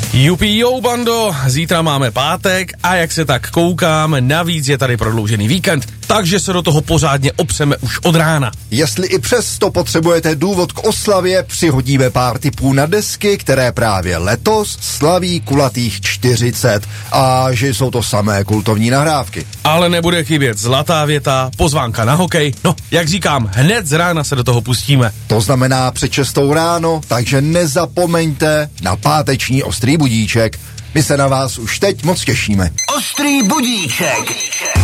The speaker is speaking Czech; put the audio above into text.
Jupijo, bando, zítra máme pátek a jak se tak koukám, navíc je tady prodloužený víkend, takže se do toho pořádně opřeme už od rána. Jestli i přesto potřebujete důvod k oslavě, přihodíme pár tipů na desky, které právě letos slaví kulatých 40 a že jsou to samé kultovní nahrávky. Ale nebude chybět zlatá věta, pozvánka na hokej, no, jak říkám, hned z rána se do toho pustíme. To znamená před 6 ráno, takže nezapomeňte na páteční Ostrý budíček. My se na vás už teď moc těšíme. Ostrý budíček.